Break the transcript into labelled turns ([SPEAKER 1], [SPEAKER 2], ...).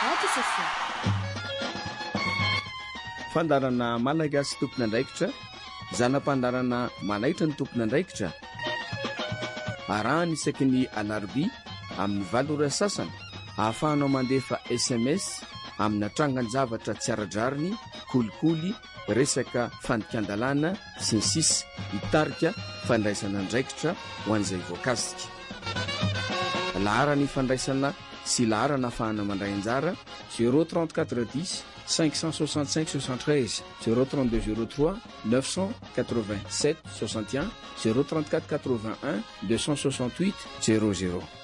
[SPEAKER 1] fandarana malagasy tompona andraikitra, zanam-pandarana manaitra ny tompona andraikitra. Arahany isaky ny alarobia amin'ny 7 sasany, ahafahanao mandefa SMS amin'ny atrangan-javatra tsy ara-drariny, kolikoly, resaka fandikan-dalàna sy ny sisa, hitarika fandraisana andraikitra ho an'izay voakasika. Laharany fandraisana sy laharana ahafahana mandray anjara 03410 565 73 032 03 987 61 034 81 268 00.